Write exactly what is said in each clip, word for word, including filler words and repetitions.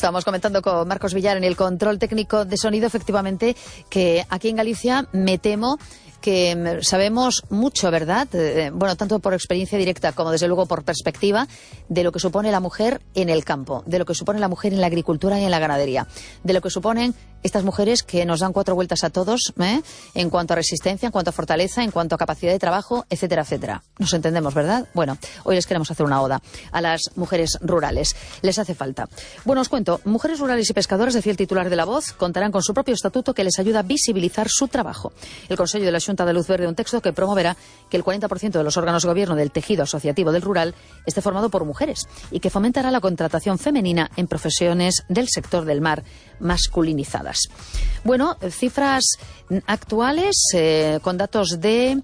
Estamos comentando con Marcos Villar en el control técnico de sonido, efectivamente, que aquí en Galicia me temo que sabemos mucho, ¿verdad? Eh, bueno, tanto por experiencia directa como desde luego por perspectiva de lo que supone la mujer en el campo, de lo que supone la mujer en la agricultura y en la ganadería, de lo que suponen estas mujeres que nos dan cuatro vueltas a todos, ¿eh? En cuanto a resistencia, en cuanto a fortaleza, en cuanto a capacidad de trabajo, etcétera, etcétera. Nos entendemos, ¿verdad? Bueno, hoy les queremos hacer una oda a las mujeres rurales. Les hace falta. Bueno, os cuento, mujeres rurales y pescadoras, decía el titular de La Voz, contarán con su propio estatuto que les ayuda a visibilizar su trabajo. El Consejo de la Xunta de Luz Verde, un texto que promoverá que el cuarenta por ciento de los órganos de gobierno del tejido asociativo del rural esté formado por mujeres y que fomentará la contratación femenina en profesiones del sector del mar masculinizadas. Bueno, cifras actuales eh, con datos de,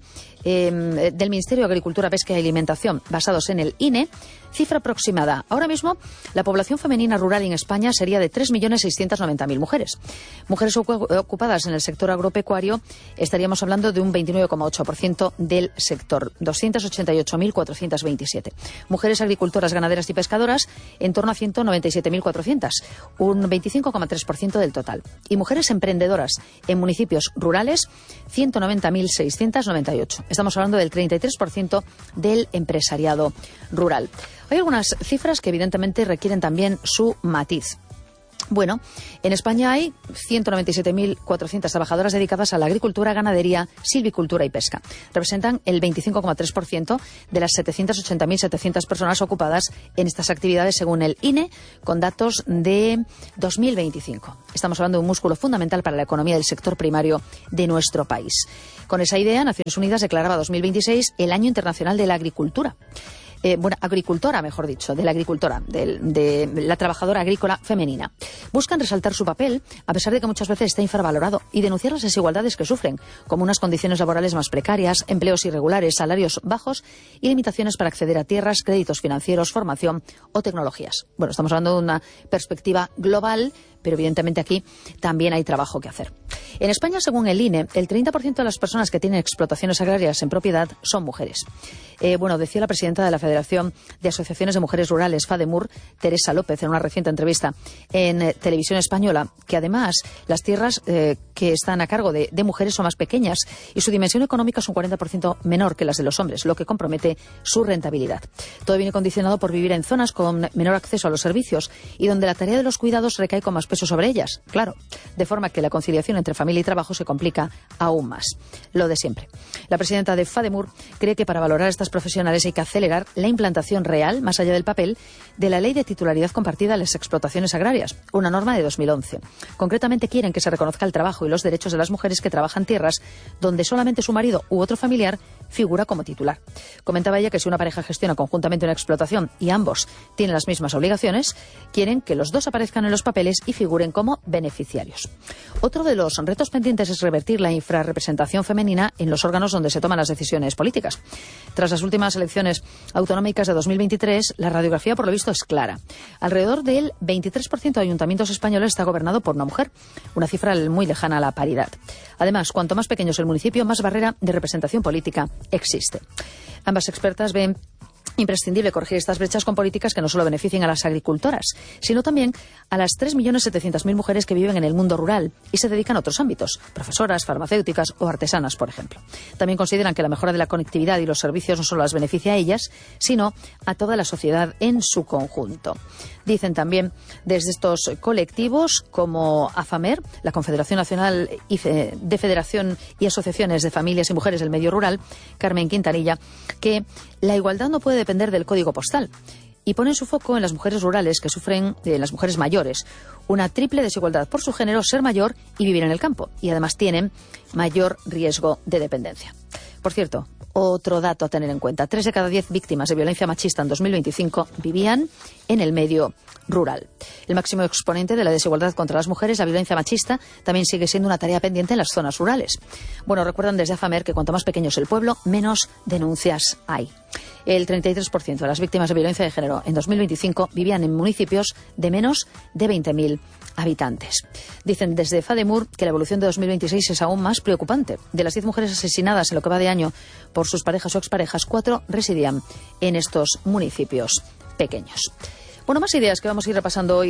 eh, del Ministerio de Agricultura, Pesca y Alimentación basados en el I N E. Cifra aproximada. Ahora mismo, la población femenina rural en España sería de tres millones seiscientos noventa mil mujeres. Mujeres ocupadas en el sector agropecuario, estaríamos hablando de un veintinueve coma ocho por ciento del sector, doscientos ochenta y ocho mil cuatrocientos veintisiete. Mujeres agricultoras, ganaderas y pescadoras, en torno a ciento noventa y siete mil cuatrocientos, un veinticinco coma tres por ciento del total. Y mujeres emprendedoras en municipios rurales, ciento noventa mil seiscientos noventa y ocho. Estamos hablando del treinta y tres por ciento del empresariado rural. Hay algunas cifras que evidentemente requieren también su matiz. Bueno, en España hay ciento noventa y siete mil cuatrocientas trabajadoras dedicadas a la agricultura, ganadería, silvicultura y pesca. Representan el veinticinco coma tres por ciento de las setecientos ochenta mil setecientas personas ocupadas en estas actividades según el I N E, con datos de dos mil veinticinco. Estamos hablando de un músculo fundamental para la economía del sector primario de nuestro país. Con esa idea, Naciones Unidas declaraba dos mil veintiséis el Año Internacional de la Agricultura. Eh, bueno, agricultora, mejor dicho, de la agricultora, de, de la trabajadora agrícola femenina. Buscan resaltar su papel, a pesar de que muchas veces está infravalorado, y denunciar las desigualdades que sufren, como unas condiciones laborales más precarias, empleos irregulares, salarios bajos y limitaciones para acceder a tierras, créditos financieros, formación o tecnologías. Bueno, estamos hablando de una perspectiva global, pero evidentemente aquí también hay trabajo que hacer. En España, según el I N E, el treinta por ciento de las personas que tienen explotaciones agrarias en propiedad son mujeres. Eh, bueno, decía la presidenta de la Federación de Asociaciones de Mujeres Rurales, FADEMUR, Teresa López, en una reciente entrevista en eh, Televisión Española, que además las tierras eh, que están a cargo de, de mujeres son más pequeñas y su dimensión económica es un cuarenta por ciento menor que las de los hombres, lo que compromete su rentabilidad. Todo viene condicionado por vivir en zonas con menor acceso a los servicios y donde la tarea de los cuidados recae con más peso sobre ellas, claro, de forma que la conciliación entre familia y trabajo se complica aún más. Lo de siempre. La presidenta de FADEMUR cree que para valorar a estas profesionales hay que acelerar la implantación real, más allá del papel, de la Ley de Titularidad Compartida de las Explotaciones Agrarias, una norma de dos mil once. Concretamente quieren que se reconozca el trabajo y los derechos de las mujeres que trabajan tierras donde solamente su marido u otro familiar figura como titular. Comentaba ella que si una pareja gestiona conjuntamente una explotación y ambos tienen las mismas obligaciones, quieren que los dos aparezcan en los papeles y figuren como beneficiarios. Otro de los retos pendientes es revertir la infrarrepresentación femenina en los órganos donde se toman las decisiones políticas. Tras las últimas elecciones autonómicas de dos mil veintitrés, la radiografía por lo visto es clara. Alrededor del veintitrés por ciento de ayuntamientos españoles está gobernado por una mujer, una cifra muy lejana a la paridad. Además, cuanto más pequeño es el municipio, más barrera de representación política existe. Ambas expertas ven imprescindible corregir estas brechas con políticas que no solo beneficien a las agricultoras, sino también a las tres millones setecientas mil mujeres que viven en el mundo rural y se dedican a otros ámbitos, profesoras, farmacéuticas o artesanas, por ejemplo. También consideran que la mejora de la conectividad y los servicios no solo las beneficia a ellas, sino a toda la sociedad en su conjunto. Dicen también desde estos colectivos como AFAMER, la Confederación Nacional de Federación y Asociaciones de Familias y Mujeres del Medio Rural, Carmen Quintanilla, que la igualdad no puede depender del código postal y ponen su foco en las mujeres rurales que sufren, en las mujeres mayores, una triple desigualdad por su género, ser mayor y vivir en el campo, y además tienen mayor riesgo de dependencia. Por cierto, otro dato a tener en cuenta. Tres de cada diez víctimas de violencia machista en dos mil veinticinco vivían en el medio rural. El máximo exponente de la desigualdad contra las mujeres, la violencia machista, también sigue siendo una tarea pendiente en las zonas rurales. Bueno, recuerdan desde AFAMER que cuanto más pequeño es el pueblo, menos denuncias hay. El treinta y tres por ciento de las víctimas de violencia de género en dos mil veinticinco vivían en municipios de menos de veinte mil habitantes. Dicen desde FADEMUR que la evolución de dos mil veintiséis es aún más preocupante. De las diez mujeres asesinadas en lo que va de año por sus parejas o exparejas, cuatro residían en estos municipios pequeños. Bueno, más ideas que vamos a ir repasando hoy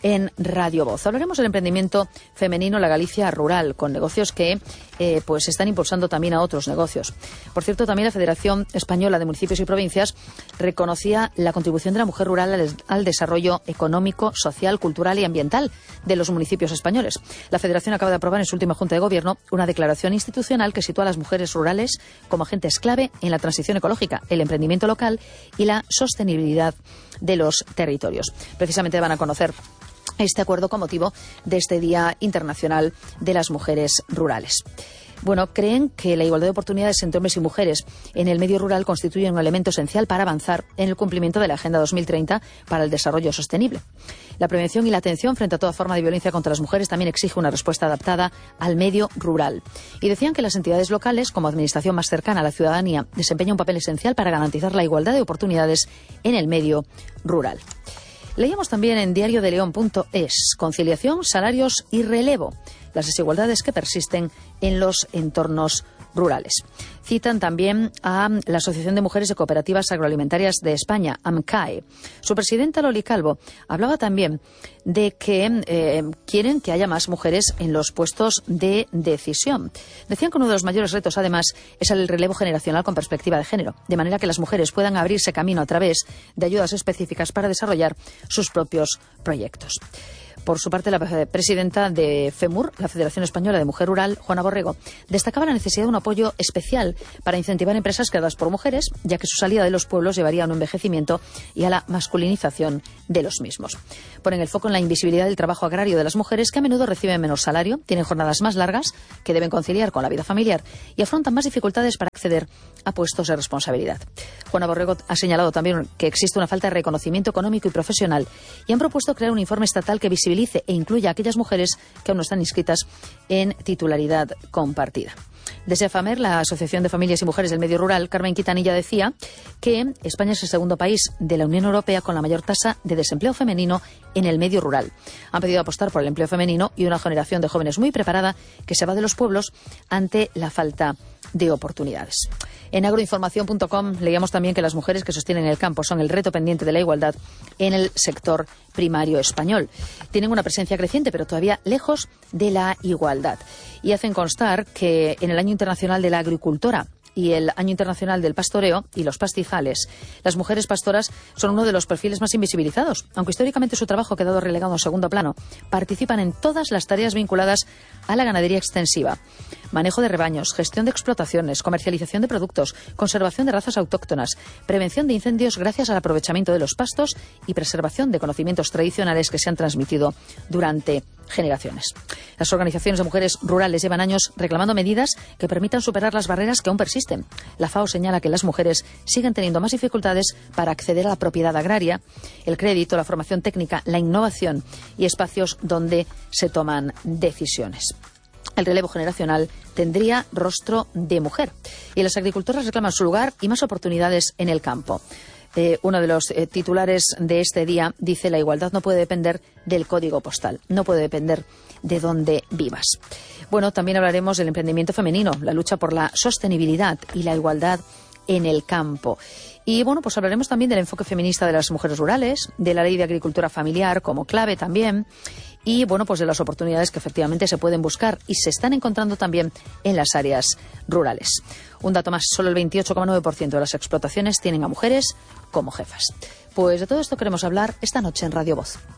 en Radio Voz. Hablaremos del emprendimiento femenino en la Galicia rural, con negocios que eh, pues están impulsando también a otros negocios. Por cierto, también la Federación Española de Municipios y Provincias reconocía la contribución de la mujer rural al, al desarrollo económico, social, cultural y ambiental de los municipios españoles. La Federación acaba de aprobar en su última Junta de Gobierno una declaración institucional que sitúa a las mujeres rurales como agentes clave en la transición ecológica, el emprendimiento local y la sostenibilidad de los territorios. Precisamente van a conocer este acuerdo con motivo de este Día Internacional de las Mujeres Rurales. Bueno, creen que la igualdad de oportunidades entre hombres y mujeres en el medio rural constituye un elemento esencial para avanzar en el cumplimiento de la Agenda dos mil treinta para el desarrollo sostenible. La prevención y la atención frente a toda forma de violencia contra las mujeres también exige una respuesta adaptada al medio rural. Y decían que las entidades locales, como administración más cercana a la ciudadanía, desempeñan un papel esencial para garantizar la igualdad de oportunidades en el medio rural. Leíamos también en diario de león punto es, conciliación, salarios y relevo, las desigualdades que persisten en los entornos rurales. Citan también a la Asociación de Mujeres de Cooperativas Agroalimentarias de España, AMCAE. Su presidenta, Loli Calvo, hablaba también de que eh, quieren que haya más mujeres en los puestos de decisión. Decían que uno de los mayores retos, además, es el relevo generacional con perspectiva de género, de manera que las mujeres puedan abrirse camino a través de ayudas específicas para desarrollar sus propios proyectos. Por su parte, la presidenta de FEMUR, la Federación Española de Mujer Rural, Juana Borrego, destacaba la necesidad de un apoyo especial para incentivar empresas creadas por mujeres, ya que su salida de los pueblos llevaría a un envejecimiento y a la masculinización de los mismos. Ponen el foco en la invisibilidad del trabajo agrario de las mujeres, que a menudo reciben menos salario, tienen jornadas más largas, que deben conciliar con la vida familiar y afrontan más dificultades para acceder a puestos de responsabilidad. Juana Borrego ha señalado también que existe una falta de reconocimiento económico y profesional y han propuesto crear un informe estatal que visibilice e incluya a aquellas mujeres que aún no están inscritas en titularidad compartida. Desde AFAMER, la Asociación de Familias y Mujeres del Medio Rural, Carmen Quintanilla decía que España es el segundo país de la Unión Europea con la mayor tasa de desempleo femenino en el medio rural. Han pedido apostar por el empleo femenino y una generación de jóvenes muy preparada que se va de los pueblos ante la falta de oportunidades. En agroinformación punto com leíamos también que las mujeres que sostienen el campo son el reto pendiente de la igualdad en el sector primario español. Tienen una presencia creciente, pero todavía lejos de la igualdad. Y hacen constar que en el Año Internacional de la Agricultora y el Año Internacional del Pastoreo y los pastizales, las mujeres pastoras son uno de los perfiles más invisibilizados. Aunque históricamente su trabajo ha quedado relegado a segundo plano, participan en todas las tareas vinculadas a la ganadería extensiva. Manejo de rebaños, gestión de explotaciones, comercialización de productos, conservación de razas autóctonas, prevención de incendios gracias al aprovechamiento de los pastos y preservación de conocimientos tradicionales que se han transmitido durante generaciones. Las organizaciones de mujeres rurales llevan años reclamando medidas que permitan superar las barreras que aún persisten. La FAO señala que las mujeres siguen teniendo más dificultades para acceder a la propiedad agraria, el crédito, la formación técnica, la innovación y espacios donde se toman decisiones. El relevo generacional tendría rostro de mujer y las agricultoras reclaman su lugar y más oportunidades en el campo. Eh, uno de los eh, titulares de este día dice: la igualdad no puede depender del código postal, no puede depender de dónde vivas. Bueno, también hablaremos del emprendimiento femenino, la lucha por la sostenibilidad y la igualdad en el campo. Y bueno, pues hablaremos también del enfoque feminista de las mujeres rurales, de la ley de agricultura familiar como clave también, y bueno, pues de las oportunidades que efectivamente se pueden buscar y se están encontrando también en las áreas rurales. Un dato más, solo el veintiocho coma nueve por ciento de las explotaciones tienen a mujeres como jefas. Pues de todo esto queremos hablar esta noche en Radio Voz.